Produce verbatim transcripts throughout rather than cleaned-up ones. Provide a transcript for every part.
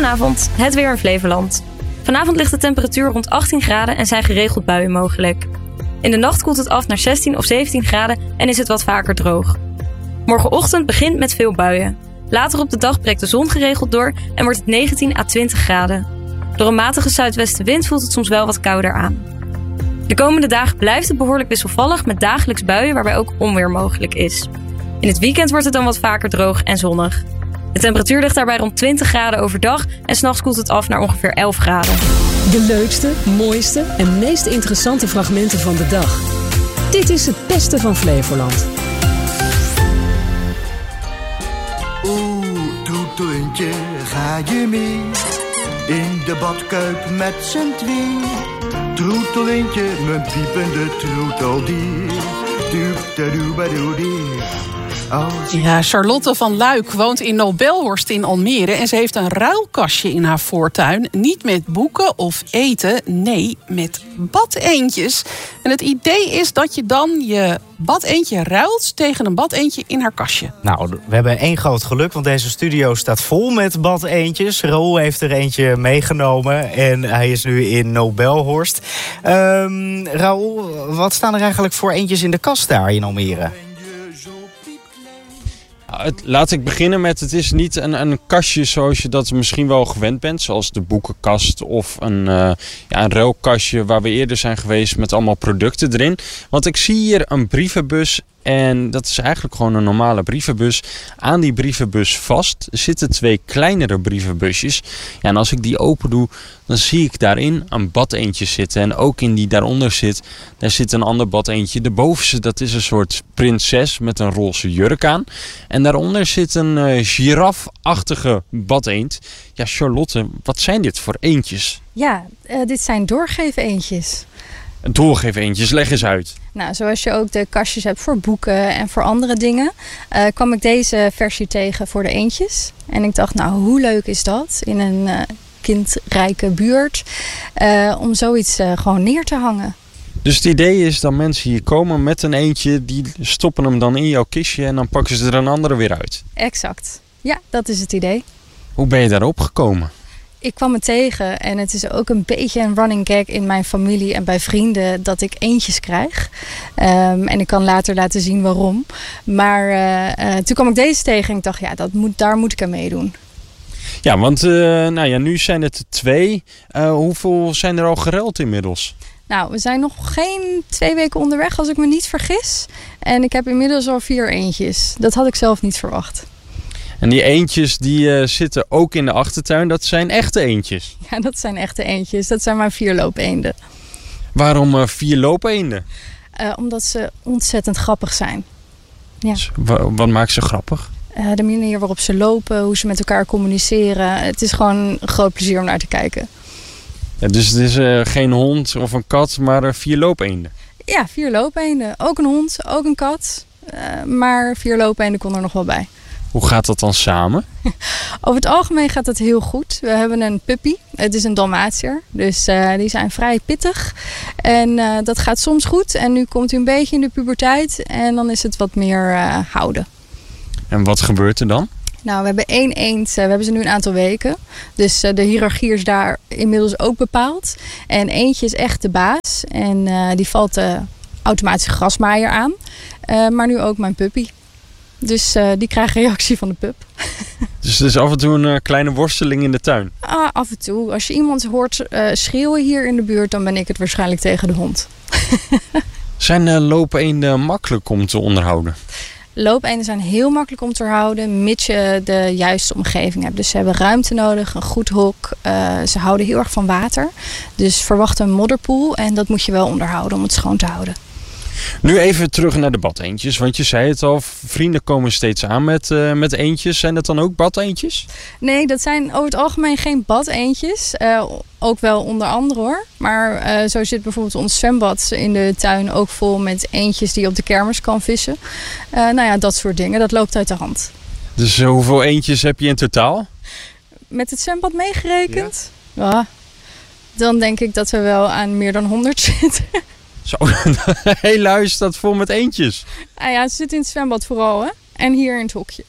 Goedenavond, het weer in Flevoland. Vanavond ligt de temperatuur rond achttien graden en zijn geregeld buien mogelijk. In de nacht koelt het af naar zestien of zeventien graden en is het wat vaker droog. Morgenochtend begint met veel buien. Later op de dag breekt de zon geregeld door en wordt het negentien à twintig graden. Door een matige zuidwestenwind voelt het soms wel wat kouder aan. De komende dagen blijft het behoorlijk wisselvallig met dagelijks buien waarbij ook onweer mogelijk is. In het weekend wordt het dan wat vaker droog en zonnig. De temperatuur ligt daarbij rond twintig graden overdag en 's nachts koelt het af naar ongeveer elf graden. De leukste, mooiste en meest interessante fragmenten van de dag. Dit is het beste van Flevoland. Oeh, troetelintje, ga je mee in de badkuip met z'n twee? Troetelintje, mijn piepende troeteldier. Doep-da-doe-ba-doe-dier. Ja, Charlotte van Luik woont in Nobelhorst in Almere en ze heeft een ruilkastje in haar voortuin. Niet met boeken of eten, nee, met badeentjes. En het idee is dat je dan je badeentje ruilt tegen een badeentje in haar kastje. Nou, we hebben één groot geluk, want deze studio staat vol met badeentjes. Raoul heeft er eentje meegenomen en hij is nu in Nobelhorst. Um, Raoul, wat staan er eigenlijk voor eentjes in de kast daar in Almere? Het, laat ik beginnen met, het is niet een, een kastje zoals je dat misschien wel gewend bent. Zoals de boekenkast of een, uh, ja, een ruilkastje waar we eerder zijn geweest met allemaal producten erin. Want ik zie hier een brievenbus en dat is eigenlijk gewoon een normale brievenbus. Aan die brievenbus vast zitten twee kleinere brievenbusjes. Ja, en als ik die open doe, dan zie ik daarin een badeentje zitten. En ook in die daaronder zit, daar zit een ander badeentje. De bovenste, dat is een soort prinses met een roze jurk aan. En daaronder zit een uh, girafachtige badeend. Ja, Charlotte, wat zijn dit voor eendjes? Ja, uh, dit zijn doorgeef-eendjes. Doorgeef-eendjes, leg eens uit. Nou, zoals je ook de kastjes hebt voor boeken en voor andere dingen, uh, kwam ik deze versie tegen voor de eendjes. En ik dacht, nou, hoe leuk is dat in een uh, kindrijke buurt uh, om zoiets uh, gewoon neer te hangen. Dus het idee is dat mensen hier komen met een eendje, die stoppen hem dan in jouw kistje en dan pakken ze er een andere weer uit. Exact. Ja, dat is het idee. Hoe ben je daarop gekomen? Ik kwam het tegen en het is ook een beetje een running gag in mijn familie en bij vrienden dat ik eendjes krijg. Um, en ik kan later laten zien waarom. Maar uh, uh, toen kwam ik deze tegen en ik dacht, ja, dat moet, daar moet ik aan meedoen. Ja, want uh, nou ja, nu zijn het twee. Uh, hoeveel zijn er al geruild inmiddels? Nou, we zijn nog geen twee weken onderweg als ik me niet vergis. En ik heb inmiddels al vier eendjes. Dat had ik zelf niet verwacht. En die eendjes die uh, zitten ook in de achtertuin. Dat zijn echte eendjes. Ja, dat zijn echte eendjes. Dat zijn mijn vier loopeenden. Waarom uh, vier loopeenden? Uh, omdat ze ontzettend grappig zijn. Ja. Dus, w- wat maakt ze grappig? Uh, de manier waarop ze lopen, hoe ze met elkaar communiceren. Het is gewoon een groot plezier om naar te kijken. Ja, dus het is uh, geen hond of een kat, maar uh, vier loopeenden. Ja, vier loopeenden. Ook een hond, ook een kat. Uh, maar vier loopeenden kon er nog wel bij. Hoe gaat dat dan samen? Over het algemeen gaat het heel goed. We hebben een puppy. Het is een Dalmatiër. Dus uh, die zijn vrij pittig. En uh, dat gaat soms goed. En nu komt hij een beetje in de puberteit. En dan is het wat meer uh, houden. En wat gebeurt er dan? Nou, we hebben één eend. We hebben ze nu een aantal weken. Dus uh, de hiërarchie is daar inmiddels ook bepaald. En eentje is echt de baas. En uh, die valt de automatische grasmaaier aan. Uh, maar nu ook mijn puppy. Dus uh, die krijgt reactie van de pup. Dus het is af en toe een uh, kleine worsteling in de tuin? Ah, af en toe. Als je iemand hoort uh, schreeuwen hier in de buurt, dan ben ik het waarschijnlijk tegen de hond. Zijn uh, loopeenden makkelijk om te onderhouden? Loopeenden zijn heel makkelijk om te houden, mits je de juiste omgeving hebt. Dus ze hebben ruimte nodig, een goed hok. Uh, ze houden heel erg van water. Dus verwacht een modderpoel en dat moet je wel onderhouden om het schoon te houden. Nu even terug naar de badeentjes, want je zei het al, vrienden komen steeds aan met, uh, met eendjes. Zijn dat dan ook badeentjes? Nee, dat zijn over het algemeen geen badeentjes. Uh, ook wel onder andere hoor. Maar uh, zo zit bijvoorbeeld ons zwembad in de tuin ook vol met eendjes die je op de kermis kan vissen. Uh, nou ja, dat soort dingen. Dat loopt uit de hand. Dus uh, hoeveel eendjes heb je in totaal? Met het zwembad meegerekend? Ja. Ja, dan denk ik dat we wel aan meer dan honderd zitten. Zo, de hele huis staat vol met eendjes. Ah ja, ze zitten in het zwembad vooral hè. En hier in het hokje.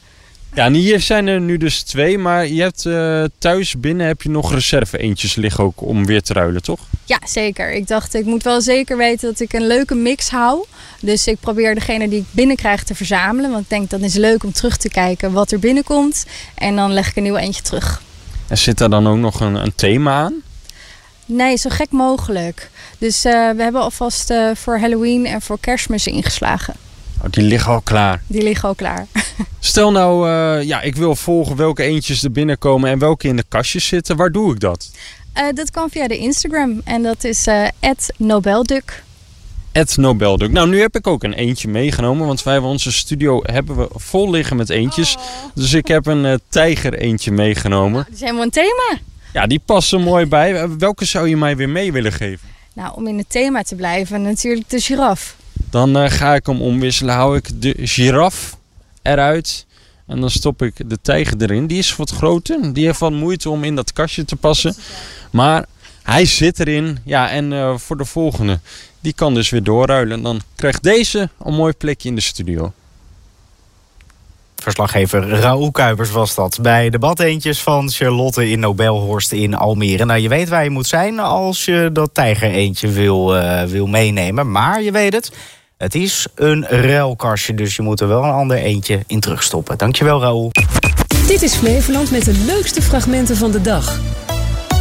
Ja, en hier zijn er nu dus twee, maar je hebt uh, thuis binnen heb je nog reserve eendjes liggen ook om weer te ruilen, toch? Ja, zeker. Ik dacht, ik moet wel zeker weten dat ik een leuke mix hou. Dus ik probeer degene die ik binnenkrijg te verzamelen. Want ik denk, dat is leuk om terug te kijken wat er binnenkomt. En dan leg ik een nieuw eentje terug. En zit daar dan ook nog een, een thema aan? Nee, zo gek mogelijk. Dus uh, we hebben alvast uh, voor Halloween en voor Kerstmis ingeslagen. Oh, die liggen al klaar. Die liggen al klaar. Stel nou, uh, ja, ik wil volgen welke eendjes er binnenkomen en welke in de kastjes zitten. Waar doe ik dat? Uh, dat kan via de Instagram en dat is at nobelduck. at nobelduck. Nou, nu heb ik ook een eendje meegenomen, want wij hebben onze studio hebben we vol liggen met eendjes. Oh. Dus ik heb een uh, tijger eendje meegenomen. Dat is helemaal een thema. Ja, die past er mooi bij. Welke zou je mij weer mee willen geven? Nou, om in het thema te blijven, natuurlijk de giraf. Dan uh, ga ik hem omwisselen. Hou ik de giraf eruit. En dan stop ik de tijger erin. Die is wat groter. Die heeft wat moeite om in dat kastje te passen. Maar hij zit erin. Ja, en uh, voor de volgende. Die kan dus weer doorruilen. En dan krijgt deze een mooi plekje in de studio. Verslaggever Raoul Kuipers was dat bij de badeentjes van Charlotte in Nobelhorst in Almere. Nou, je weet waar je moet zijn als je dat tijgereentje wil, uh, wil meenemen. Maar je weet het, het is een ruilkastje, dus je moet er wel een ander eentje in terugstoppen. Dankjewel, Raoul. Dit is Flevoland met de leukste fragmenten van de dag.